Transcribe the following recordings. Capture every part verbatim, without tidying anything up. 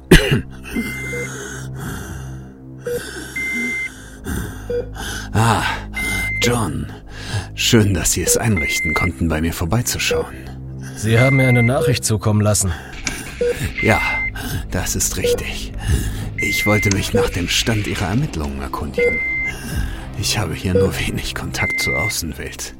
Ah, John. Schön, dass Sie es einrichten konnten, bei mir vorbeizuschauen. Sie haben mir eine Nachricht zukommen lassen. Ja, das ist richtig. Ich wollte mich nach dem Stand Ihrer Ermittlungen erkundigen. Ich habe hier nur wenig Kontakt zur Außenwelt.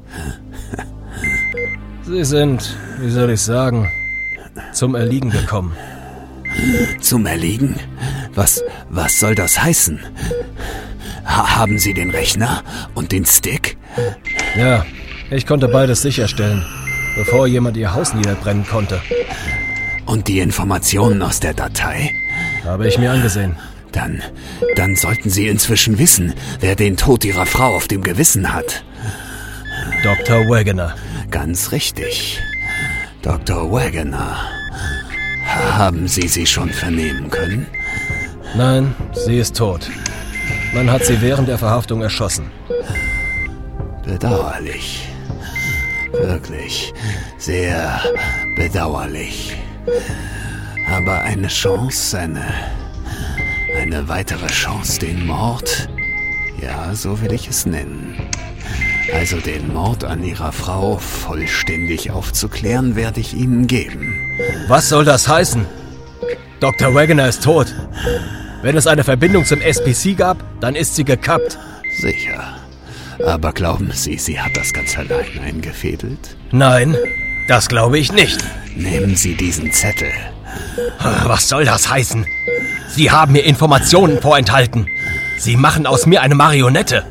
Sie sind, wie soll ich sagen, zum Erliegen gekommen. Zum Erliegen? Was, was soll das heißen? Ha- haben Sie den Rechner und den Stick? Ja, ich konnte beides sicherstellen, bevor jemand Ihr Haus niederbrennen konnte. Und die Informationen aus der Datei? Habe ich mir angesehen. Dann, dann sollten Sie inzwischen wissen, wer den Tod Ihrer Frau auf dem Gewissen hat. Doktor Wagoner. Ganz richtig. Doktor Wagoner. Haben Sie sie schon vernehmen können? Nein, sie ist tot. Man hat sie während der Verhaftung erschossen. Bedauerlich. Wirklich. Sehr bedauerlich. Aber eine Chance, eine... Eine weitere Chance, den Mord? Ja, so will ich es nennen. Also den Mord an Ihrer Frau vollständig aufzuklären, werde ich Ihnen geben. Was soll das heißen? Doktor Wagoner ist tot. Wenn es eine Verbindung zum S P C gab, dann ist sie gekappt. Sicher. Aber glauben Sie, sie hat das ganz allein eingefädelt? Nein, das glaube ich nicht. Nehmen Sie diesen Zettel. Was soll das heißen? Sie haben mir Informationen vorenthalten. Sie machen aus mir eine Marionette.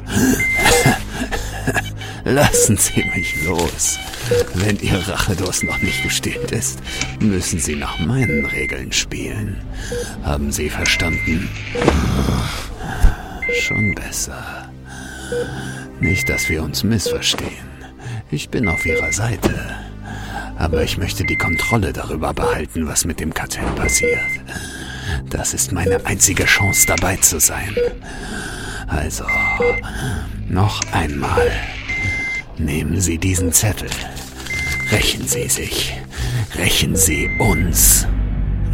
Lassen Sie mich los. Wenn Ihr Rachedurst noch nicht gestillt ist, müssen Sie nach meinen Regeln spielen. Haben Sie verstanden? Schon besser. Nicht, dass wir uns missverstehen. Ich bin auf Ihrer Seite. Aber ich möchte die Kontrolle darüber behalten, was mit dem Kartell passiert. Das ist meine einzige Chance, dabei zu sein. Also, noch einmal. Nehmen Sie diesen Zettel. Rächen Sie sich. Rächen Sie uns.